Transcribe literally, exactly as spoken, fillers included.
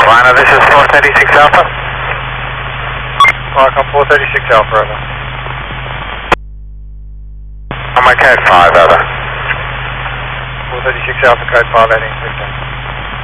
Carolina, this is four thirty-six Alpha. Welcome, four thirty-six Alpha, over. On my code five, over. four thirty-six Alpha, code five, heading Victor.